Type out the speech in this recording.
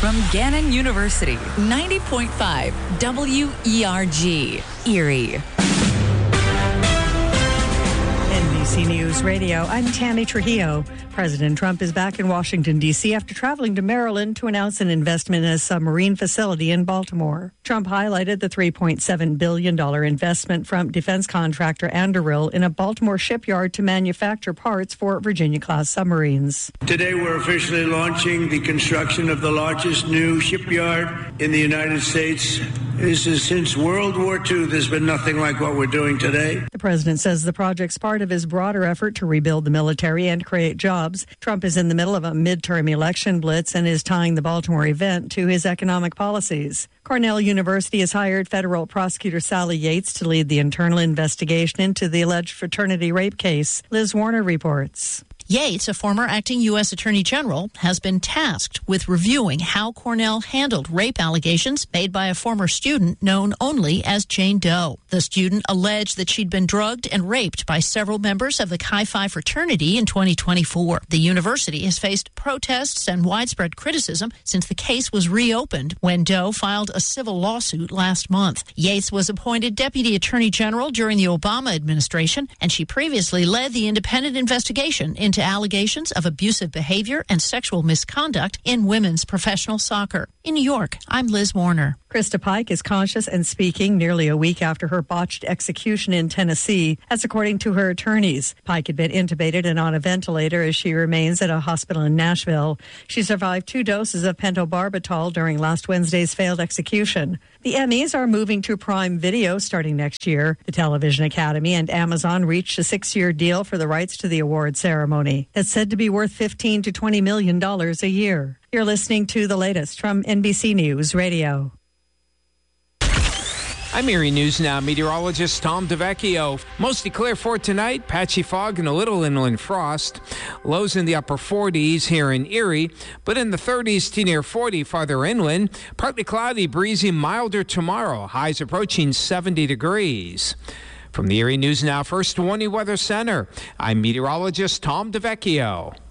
from Gannon University, 90.5 WERG, Erie. NBC News Radio, I'm Tammy Trujillo. President Trump is back in Washington, D.C. after traveling to Maryland to announce an investment in a submarine facility in Baltimore. Trump highlighted the $3.7 billion investment from defense contractor Anduril in a Baltimore shipyard to manufacture parts for Virginia-class submarines. Today we're officially launching the construction of the largest new shipyard in the United States. This is since World War II. There's been nothing like what we're doing today. The president says the project's part of his broader effort to rebuild the military and create jobs. Trump is in the middle of a midterm election blitz and is tying the Baltimore event to his economic policies. Cornell University has hired federal prosecutor Sally Yates to lead the internal investigation into the alleged fraternity rape case. Liz Warner reports. Yates, a former acting U.S. Attorney General, has been tasked with reviewing how Cornell handled rape allegations made by a former student known only as Jane Doe. The student alleged that she'd been drugged and raped by several members of the Chi Phi fraternity in 2024. The university has faced protests and widespread criticism since the case was reopened when Doe filed a civil lawsuit last month. Yates was appointed Deputy Attorney General during the Obama administration, and she previously led the independent investigation into allegations of abusive behavior and sexual misconduct in women's professional soccer. In New York, I'm Liz Warner. Krista Pike is conscious and speaking nearly a week after her botched execution in Tennessee. That's according to her attorneys. Pike had been intubated and on a ventilator as she remains at a hospital in Nashville. She survived 2 doses of pentobarbital during last Wednesday's failed execution. The Emmys are moving to Prime Video starting next year. The Television Academy and Amazon reached a 6-year deal for the rights to the award ceremony. It's said to be worth $15 to $20 million a year. You're listening to the latest from NBC News Radio. I'm Erie News Now meteorologist Tom DeVecchio. Mostly clear for tonight, patchy fog and a little inland frost. Lows in the upper 40s here in Erie, but in the 30s to near 40 farther inland. Partly cloudy, breezy, milder tomorrow. Highs approaching 70 degrees. From the Erie News Now First Warning Weather Center, I'm meteorologist Tom DeVecchio.